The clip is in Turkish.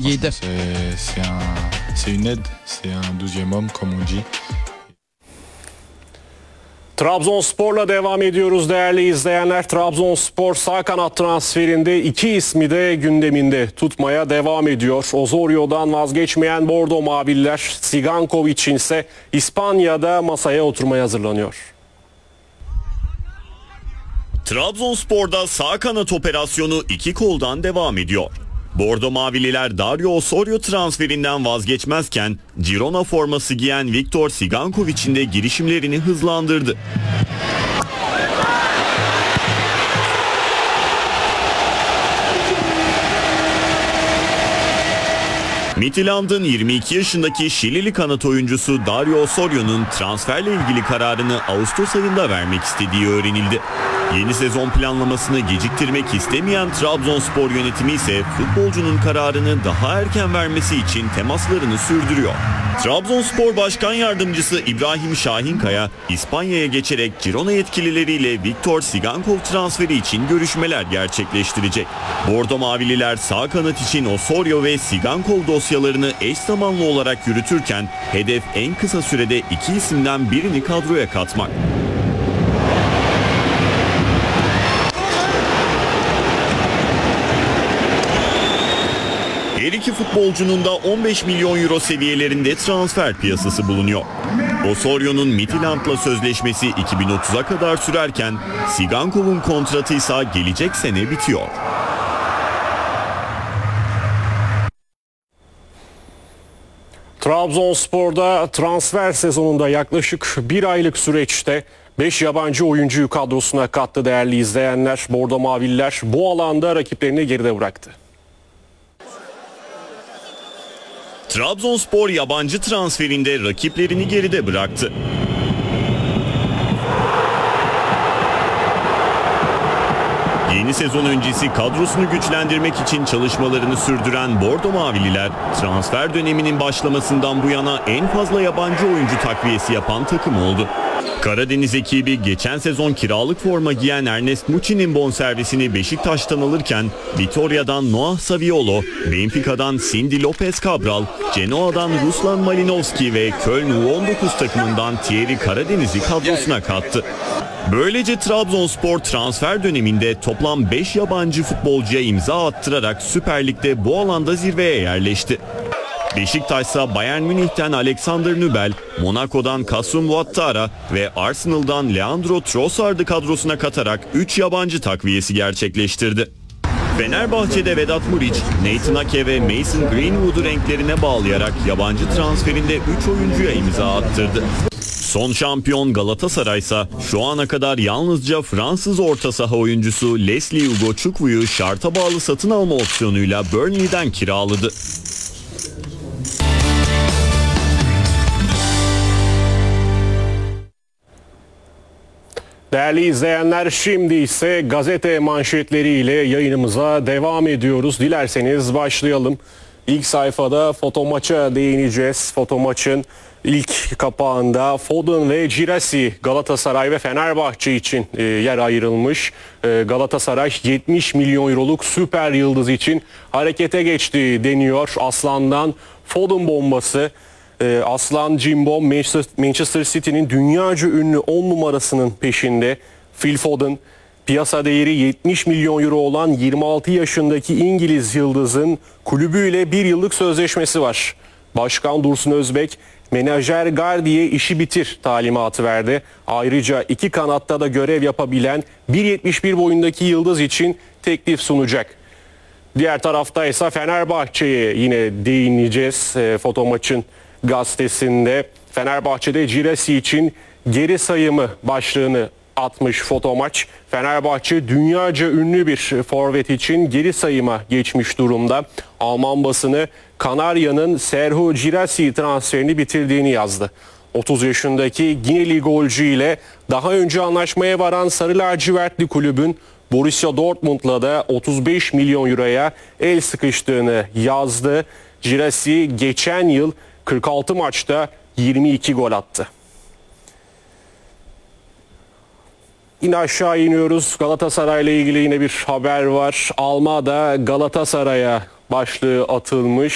7. C'est une aide, c'est un 12e homme comme on dit. Trabzonspor'la devam ediyoruz değerli izleyenler. Trabzonspor sağ kanat transferinde iki ismi de gündeminde tutmaya devam ediyor. Osorio'dan vazgeçmeyen Bordo Mavililer, Sigankovic ise İspanya'da masaya oturmaya hazırlanıyor. Trabzonspor'da sağ kanat operasyonu iki koldan devam ediyor. Bordo Mavililer Dario Osorio transferinden vazgeçmezken Girona forması giyen Viktor Sigankovic'in de girişimlerini hızlandırdı. Midtjylland'ın 22 yaşındaki Şilili kanat oyuncusu Dario Osorio'nun transferle ilgili kararını Ağustos ayında vermek istediği öğrenildi. Yeni sezon planlamasını geciktirmek istemeyen Trabzonspor yönetimi ise futbolcunun kararını daha erken vermesi için temaslarını sürdürüyor. Trabzonspor Başkan Yardımcısı İbrahim Şahinkaya, İspanya'ya geçerek Girona yetkilileriyle Viktor Sigankov transferi için görüşmeler gerçekleştirecek. Bordo Mavililer sağ kanat için Osorio ve Sigankov dosyalarını eş zamanlı olarak yürütürken hedef en kısa sürede iki isimden birini kadroya katmak. Her iki futbolcunun da 15 milyon euro seviyelerinde transfer piyasası bulunuyor. Osorio'nun Midtjylland'la sözleşmesi 2030'a kadar sürerken Sigankov'un kontratı ise gelecek sene bitiyor. Trabzonspor'da transfer sezonunda yaklaşık bir aylık süreçte 5 yabancı oyuncuyu kadrosuna kattı değerli izleyenler. Bordo Mavililer bu alanda rakiplerini geride bıraktı. Trabzonspor yabancı transferinde rakiplerini geride bıraktı. Yeni sezon öncesi kadrosunu güçlendirmek için çalışmalarını sürdüren Bordo Mavililer, transfer döneminin başlamasından bu yana en fazla yabancı oyuncu takviyesi yapan takım oldu. Karadeniz ekibi geçen sezon kiralık forma giyen Ernest Muçi'nin bonservisini Beşiktaş'tan alırken Vitoria'dan Noah Saviolo, Benfica'dan Cindy Lopez Cabral, Genoa'dan Ruslan Malinovski ve Köln U19 takımından Thierry Karadeniz'i kadrosuna kattı. Böylece Trabzonspor transfer döneminde toplam 5 yabancı futbolcuya imza attırarak Süper Lig'de bu alanda zirveye yerleşti. Beşiktaş ise Bayern Münih'ten Alexander Nübel, Monaco'dan Kasım Ouattara ve Arsenal'dan Leandro Trossard'ı kadrosuna katarak 3 yabancı takviyesi gerçekleştirdi. Fenerbahçe'de Vedat Muriç, Nathan Ake ve Mason Greenwood'u renklerine bağlayarak yabancı transferinde 3 oyuncuya imza attırdı. Son şampiyon Galatasaray ise şu ana kadar yalnızca Fransız orta saha oyuncusu Leslie Ugo Chukwu şarta bağlı satın alma opsiyonuyla Burnley'den kiraladı. Değerli izleyenler, şimdi ise gazete manşetleriyle yayınımıza devam ediyoruz. Dilerseniz başlayalım. İlk sayfada Fotomaç'a değineceğiz. Fotomaç'ın ilk kapağında Foden ve Girassi Galatasaray ve Fenerbahçe için yer ayrılmış. Galatasaray 70 milyon euroluk süper yıldız için harekete geçti deniyor. Aslan'dan Foden bombası. Aslan Cimbom Manchester City'nin dünyaca ünlü 10 numarasının peşinde. Phil Foden, piyasa değeri 70 milyon euro olan 26 yaşındaki İngiliz yıldızın kulübüyle bir yıllık sözleşmesi var. Başkan Dursun Özbek, menajer Gardi'ye işi bitir talimatı verdi. Ayrıca iki kanatta da görev yapabilen 1.71 boyundaki yıldız için teklif sunacak. Diğer tarafta ise Fenerbahçe'ye yine değineceğiz. Fotomaç'ın gazetesinde Fenerbahçe'de Girassi için geri sayımı başlığını atmış Fotomaç. Fenerbahçe dünyaca ünlü bir forvet için geri sayıma geçmiş durumda. Alman basını Kanarya'nın Serhou Girassi transferini bitirdiğini yazdı. 30 yaşındaki Gineli golcü ile daha önce anlaşmaya varan Sarı Lacivertli kulübün Borussia Dortmund'la da 35 milyon euroya el sıkıştığını yazdı. Girassi geçen yıl 46 maçta 22 gol attı. Yine aşağı iniyoruz. Galatasaray'la ilgili yine bir haber var. Almada Galatasaray'a başlığı atılmış.